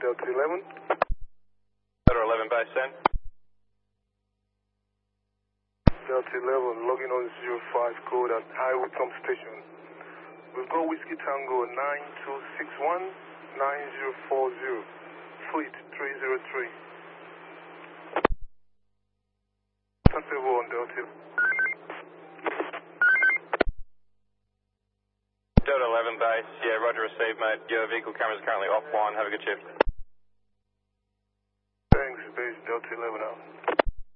Delta 11. Delta 11 base 10. Delta 11, logging on 05 code at Highwood Pump Station. We've got Whiskey Tango 9261 9040, Fleet 303. Turntable on Delta. Delta 11 base, yeah, roger received, mate. Your vehicle camera is currently offline. Have a good shift. Thanks, base Delta 11 out.